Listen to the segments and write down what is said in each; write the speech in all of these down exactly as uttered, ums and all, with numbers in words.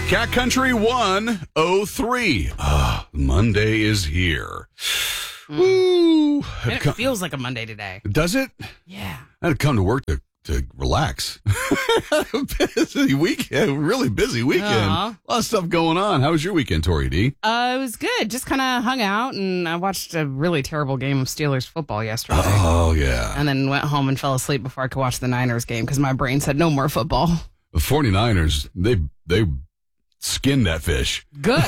Cat Country one oh three. Ah, Monday is here. Mm. Woo! And it come, feels like a Monday today. Does it? Yeah. I had to come to work to, to relax. busy weekend, really busy weekend. Uh-huh. A lot of stuff going on. How was your weekend, Tori D? Uh, it was good. Just kind of hung out, and I watched a really terrible game of Steelers football yesterday. Oh, yeah. And then went home and fell asleep before I could watch the Niners game because my brain said no more football. The 49ers, they they skinned that fish. Good.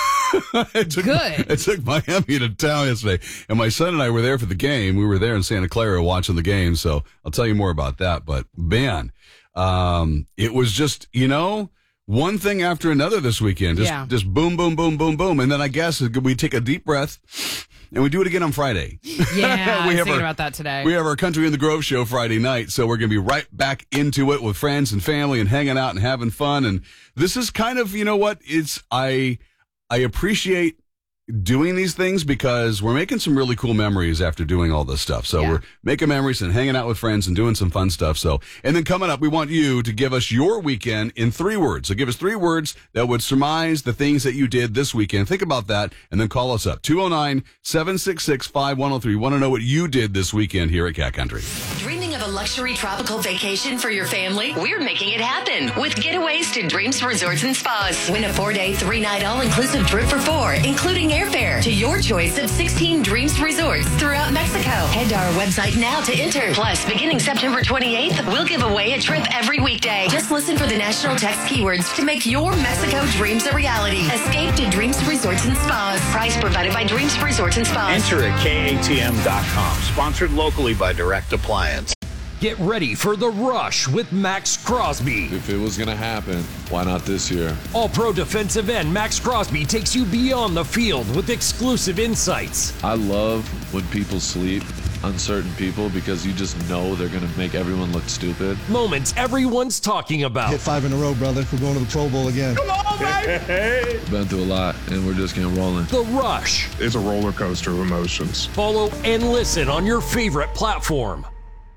it took, Good. It took Miami to town yesterday. And my son and I were there for the game. We were there in Santa Clara watching the game. So I'll tell you more about that. But, man, um, it was just, you know, one thing after another this weekend. Just, yeah. just boom, boom, boom, boom, boom. And then I guess we take a deep breath and we do it again on Friday. Yeah, we I was have thinking our, about that today. We have our Country in the Grove show Friday night, so we're going to be right back into it with friends and family and hanging out and having fun. And this is kind of, you know what, it's I I appreciate doing these things because we're making some really cool memories after doing all this stuff. So yeah. We're making memories and hanging out with friends and doing some fun stuff. So, and then coming up, we want you to give us your weekend in three words. So give us three words that would surmise the things that you did this weekend. Think about that and then call us up. two oh nine, seven six six, five one oh three. Want to know what you did this weekend here at Cat Country. Dreaming of a luxury tropical vacation for your family? We're making it happen with Getaways to Dreams Resorts and Spas. Win a four-day, three-night all-inclusive trip for four, including airfare to your choice of sixteen Dreams Resorts throughout Mexico. Head to our website now to enter. Plus, beginning September twenty-eighth, we'll give away a trip every weekday. Just listen for the national text keywords to make your Mexico dreams a reality. Escape to Dreams Resorts and Spas. Price provided by Dreams Resorts and Spas. Enter at K A T M dot com. Sponsored locally by Direct Appliance. Get ready for The Rush with Max Crosby. If it was going to happen, why not this year? All-pro defensive end Max Crosby takes you beyond the field with exclusive insights. I love when people sleep, uncertain people, because you just know they're going to make everyone look stupid. Moments everyone's talking about. Hit five in a row, brother. We're going to the Pro Bowl again. Come on, baby! Been through a lot, and we're just getting rolling. The Rush. It's a roller coaster of emotions. Follow and listen on your favorite platform.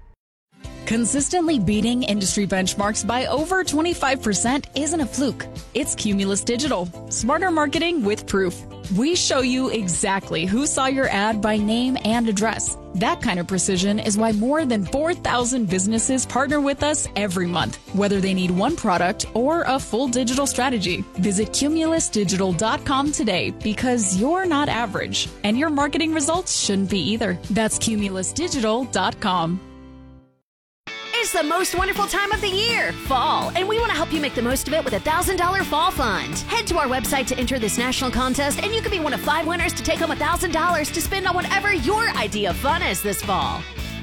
Consistently beating industry benchmarks by over twenty-five percent isn't a fluke. It's Cumulus Digital. Smarter marketing with proof. We show you exactly who saw your ad by name and address. That kind of precision is why more than four thousand businesses partner with us every month, whether they need one product or a full digital strategy. Visit cumulus digital dot com today because you're not average, and your marketing results shouldn't be either. That's cumulus digital dot com. It's the most wonderful time of the year, fall, and we want to help you make the most of it with a one thousand dollars Fall Fund. Head to our website to enter this national contest, and you could be one of five winners to take home one thousand dollars to spend on whatever your idea of fun is this fall.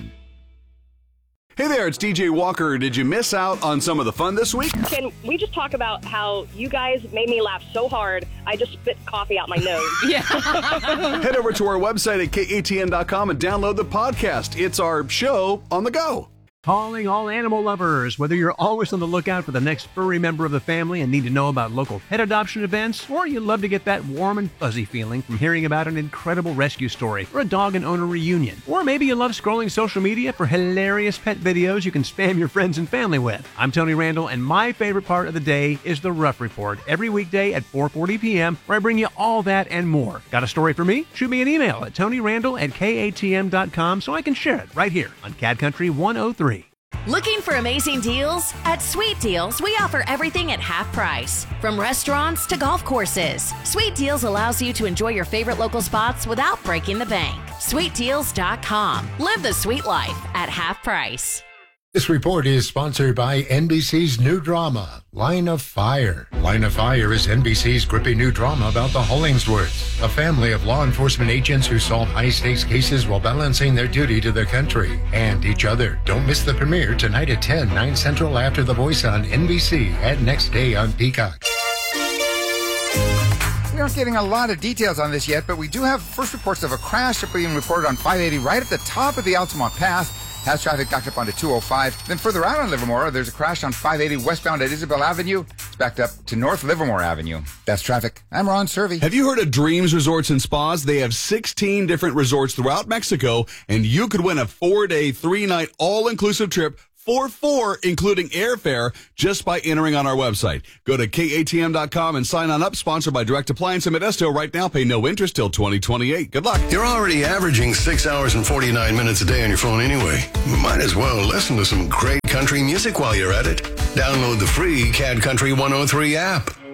Hey there, it's D J Walker. Did you miss out on some of the fun this week? Can we just talk about how you guys made me laugh so hard, I just spit coffee out my nose? Yeah. Head over to our website at K A T N dot com and download the podcast. It's our show on the go. Calling all animal lovers. Whether you're always on the lookout for the next furry member of the family and need to know about local pet adoption events, or you love to get that warm and fuzzy feeling from hearing about an incredible rescue story or a dog and owner reunion, or maybe you love scrolling social media for hilarious pet videos you can spam your friends and family with. I'm Tony Randall, and my favorite part of the day is the Rough Report every weekday at four forty p.m. where I bring you all that and more. Got a story for me? Shoot me an email at tony randall at K A T M dot com so I can share it right here on Cat Country one oh three. Looking for amazing deals? At Sweet Deals, we offer everything at half price. From restaurants to golf courses, Sweet Deals allows you to enjoy your favorite local spots without breaking the bank. sweet deals dot com. Live the sweet life at half price. This report is sponsored by N B C's new drama, Line of Fire. Line of Fire is N B C's grippy new drama about the Hollingsworths, a family of law enforcement agents who solve high-stakes cases while balancing their duty to their country and each other. Don't miss the premiere tonight at ten, nine Central after The Voice on N B C and next day on Peacock. We aren't getting a lot of details on this yet, but we do have first reports of a crash being reported on five eighty right at the top of the Altamont Pass. Has traffic backed up onto two oh five. Then further out on Livermore, there's a crash on five eighty westbound at Isabel Avenue. It's backed up to North Livermore Avenue. That's traffic. I'm Ron Servey. Have you heard of Dreams Resorts and Spas? They have sixteen different resorts throughout Mexico, and you could win a four-day, three-night, all-inclusive trip for four, including airfare, just by entering on our website. Go to K A T M dot com and sign on up. Sponsored by Direct Appliance and Modesto. Right now, pay no interest till twenty twenty-eight. Good luck. You're already averaging six hours and forty-nine minutes a day on your phone anyway. Might as well listen to some great country music while you're at it. Download the free C A D Country one oh three app.